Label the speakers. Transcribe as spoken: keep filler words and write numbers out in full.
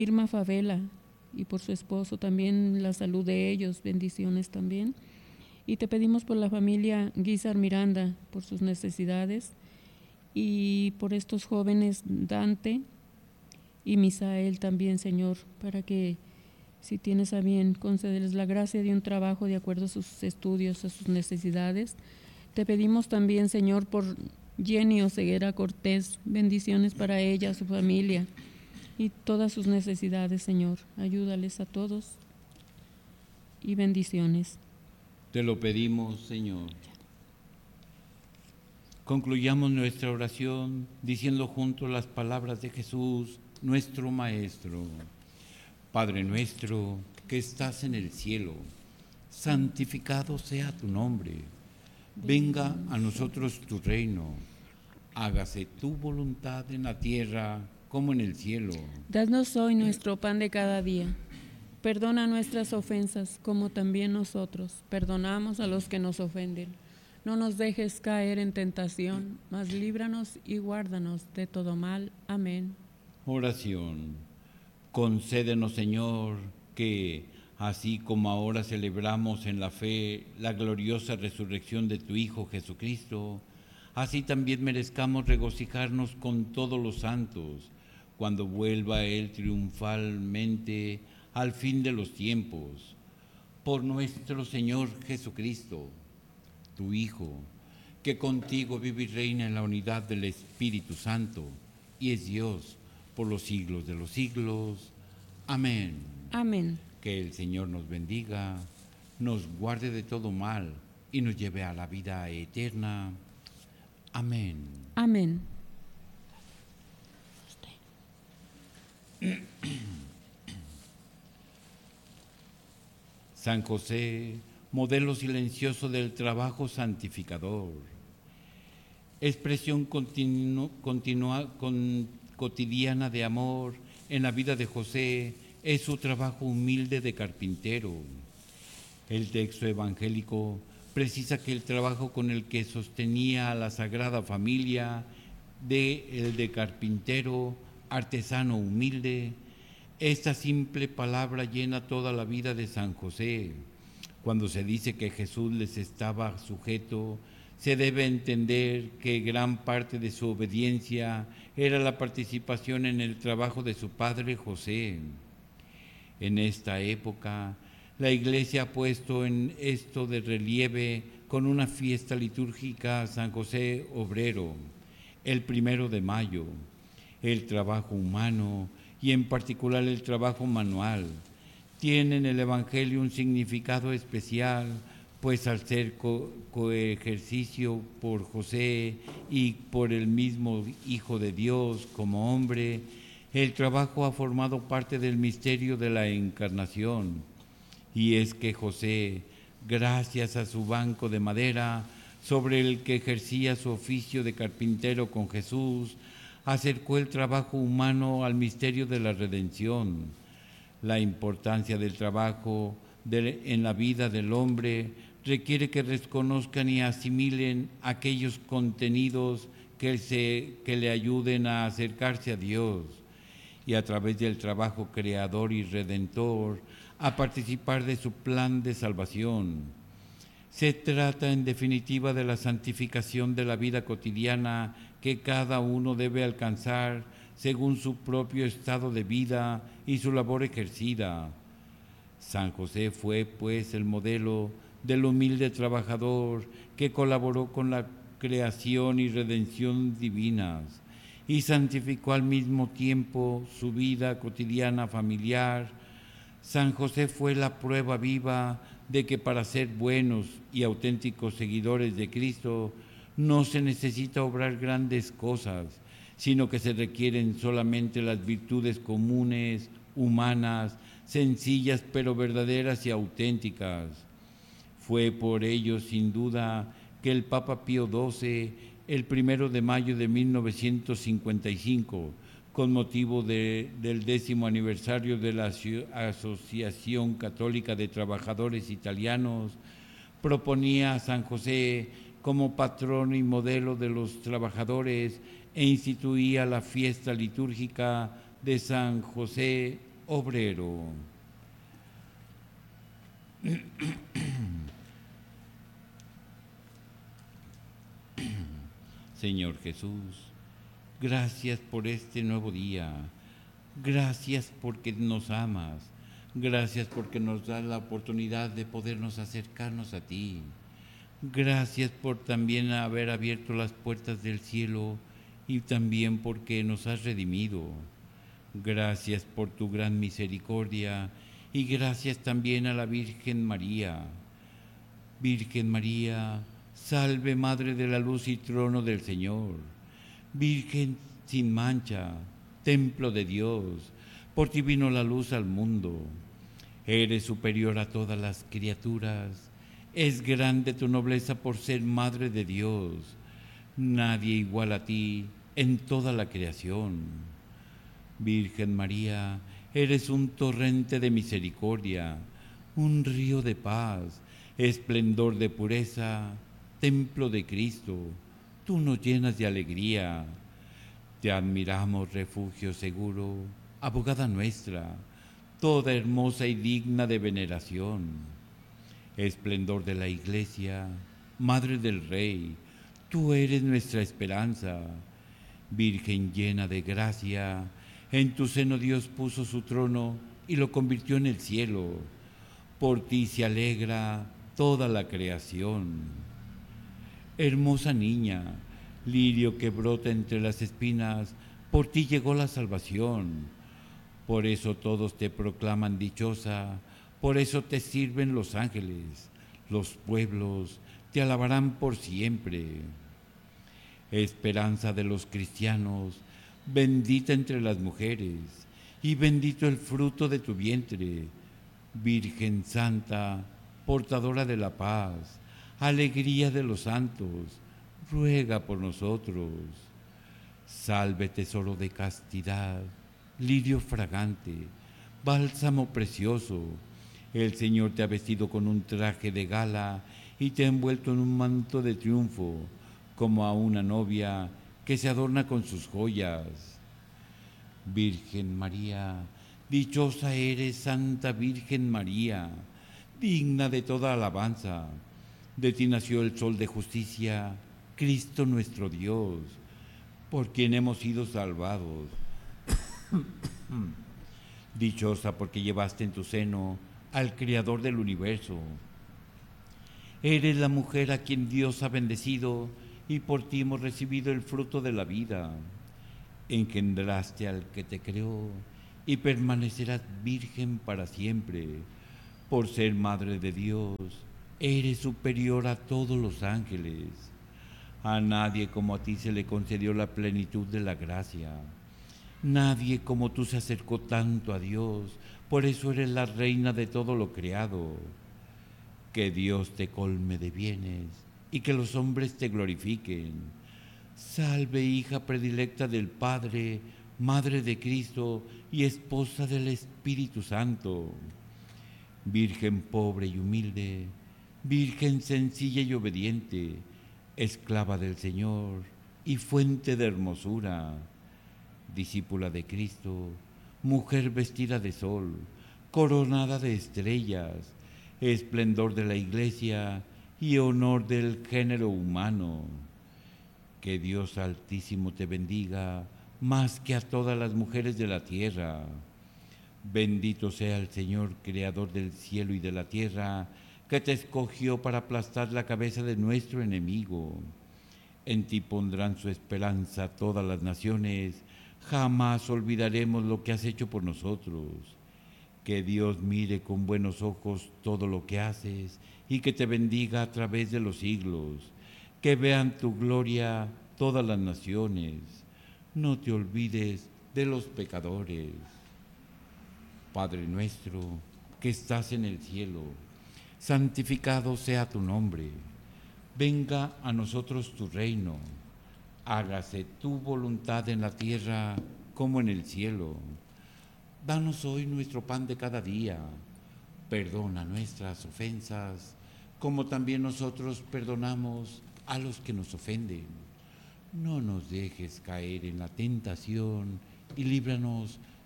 Speaker 1: Irma Favela y por su esposo también, la salud de ellos, bendiciones también. Y te pedimos por la familia Guizar Miranda, por sus necesidades, y por estos jóvenes Dante y Misael también, Señor, para que, si tienes a bien, concederles la gracia de un trabajo de acuerdo a sus estudios, a sus necesidades. Te pedimos también, Señor, por Jenny Oseguera Cortés, bendiciones para ella, su familia y todas sus necesidades, Señor. Ayúdales a todos y bendiciones.
Speaker 2: Te lo pedimos, Señor. Concluyamos nuestra oración diciendo juntos las palabras de Jesús, nuestro Maestro. Padre nuestro que estás en el cielo, santificado sea tu nombre. Venga a nosotros tu reino. Hágase tu voluntad en la tierra como en el cielo.
Speaker 1: Danos hoy nuestro pan de cada día. Perdona nuestras ofensas, como también nosotros perdonamos a los que nos ofenden. No nos dejes caer en tentación, mas líbranos y guárdanos de todo mal. Amén.
Speaker 2: Oración. Concédenos, Señor, que, así como ahora celebramos en la fe la gloriosa resurrección de tu Hijo Jesucristo, así también merezcamos regocijarnos con todos los santos, cuando vuelva Él triunfalmente al fin de los tiempos. Por nuestro Señor Jesucristo, tu Hijo, que contigo vive y reina en la unidad del Espíritu Santo, y es Dios por los siglos de los siglos. Amén.
Speaker 1: Amén.
Speaker 2: Que el Señor nos bendiga, nos guarde de todo mal y nos lleve a la vida eterna. Amén.
Speaker 1: Amén.
Speaker 2: San José, modelo silencioso del trabajo santificador, expresión continu, continua, con, cotidiana de amor en la vida de José, es su trabajo humilde de carpintero. El texto evangélico precisa que el trabajo con el que sostenía a la Sagrada Familia, de el de carpintero, artesano humilde, esta simple palabra llena toda la vida de San José. Cuando se dice que Jesús les estaba sujeto, se debe entender que gran parte de su obediencia era la participación en el trabajo de su padre José. En esta época, la Iglesia ha puesto en esto de relieve con una fiesta litúrgica a San José Obrero, el primero de mayo. El trabajo humano y en particular el trabajo manual tiene en el Evangelio un significado especial, pues al ser co coejercicio por José y por el mismo Hijo de Dios como hombre, el trabajo ha formado parte del misterio de la encarnación. Y es que José, gracias a su banco de madera, sobre el que ejercía su oficio de carpintero con Jesús, acercó el trabajo humano al misterio de la redención. La importancia del trabajo de, en la vida del hombre requiere que reconozcan y asimilen aquellos contenidos que, se, que le ayuden a acercarse a Dios y a través del trabajo creador y redentor a participar de su plan de salvación. Se trata en definitiva de la santificación de la vida cotidiana que cada uno debe alcanzar según su propio estado de vida y su labor ejercida. San José fue, pues, el modelo del humilde trabajador que colaboró con la creación y redención divinas y santificó al mismo tiempo su vida cotidiana familiar. San José fue la prueba viva de que para ser buenos y auténticos seguidores de Cristo no se necesita obrar grandes cosas, sino que se requieren solamente las virtudes comunes, humanas, sencillas pero verdaderas y auténticas. Fue por ello, sin duda, que el Papa Pío doce, el primero de mayo de mil novecientos cincuenta y cinco, con motivo de, del décimo aniversario de la Asociación Católica de Trabajadores Italianos, proponía a San José como patrón y modelo de los trabajadores e instituía la fiesta litúrgica de San José obrero. Señor Jesús, gracias por este nuevo día. Gracias porque nos amas. Gracias porque nos das la oportunidad de podernos acercarnos a ti. Gracias por también haber abierto las puertas del cielo y también porque nos has redimido. Gracias por tu gran misericordia y gracias también a la Virgen María. Virgen María, salve Madre de la Luz y Trono del Señor. Virgen sin mancha, templo de Dios, por ti vino la luz al mundo. Eres superior a todas las criaturas. Es grande tu nobleza por ser Madre de Dios. Nadie igual a ti en toda la creación. Virgen María, eres un torrente de misericordia, un río de paz, esplendor de pureza, templo de Cristo. Tú nos llenas de alegría. Te admiramos, refugio seguro, abogada nuestra, toda hermosa y digna de veneración. Esplendor de la Iglesia, Madre del Rey, tú eres nuestra esperanza. Virgen llena de gracia, en tu seno Dios puso su trono y lo convirtió en el cielo. Por ti se alegra toda la creación. Hermosa niña, lirio que brota entre las espinas, por ti llegó la salvación. Por eso todos te proclaman dichosa, por eso te sirven los ángeles, los pueblos te alabarán por siempre. Esperanza de los cristianos, bendita entre las mujeres, y bendito el fruto de tu vientre. Virgen Santa, portadora de la paz, alegría de los santos, ruega por nosotros. Salve tesoro de castidad, lirio fragante, bálsamo precioso. El Señor te ha vestido con un traje de gala y te ha envuelto en un manto de triunfo, como a una novia que se adorna con sus joyas. Virgen María, dichosa eres, Santa Virgen María, digna de toda alabanza. De ti nació el sol de justicia, Cristo nuestro Dios, por quien hemos sido salvados. Dichosa porque llevaste en tu seno al Creador del universo. Eres la mujer a quien Dios ha bendecido y por ti hemos recibido el fruto de la vida. Engendraste al que te creó y permanecerás virgen para siempre. Por ser Madre de Dios, eres superior a todos los ángeles. A nadie como a ti se le concedió la plenitud de la gracia. Nadie como tú se acercó tanto a Dios, por eso eres la reina de todo lo creado. Que Dios te colme de bienes y que los hombres te glorifiquen. Salve, hija predilecta del Padre, Madre de Cristo y esposa del Espíritu Santo. Virgen pobre y humilde, Virgen sencilla y obediente, esclava del Señor y fuente de hermosura, discípula de Cristo, mujer vestida de sol, coronada de estrellas, esplendor de la Iglesia y honor del género humano. Que Dios Altísimo te bendiga más que a todas las mujeres de la tierra. Bendito sea el Señor, Creador del cielo y de la tierra, que te escogió para aplastar la cabeza de nuestro enemigo. En ti pondrán su esperanza todas las naciones. Jamás olvidaremos lo que has hecho por nosotros. Que Dios mire con buenos ojos todo lo que haces y que te bendiga a través de los siglos. Que vean tu gloria todas las naciones. No te olvides de los pecadores. Padre nuestro, que estás en el cielo, santificado sea tu nombre. Venga a nosotros tu reino. Hágase tu voluntad en la tierra como en el cielo. Danos hoy nuestro pan de cada día. Perdona nuestras ofensas, como también nosotros perdonamos a los que nos ofenden. No nos dejes caer en la tentación y líbranos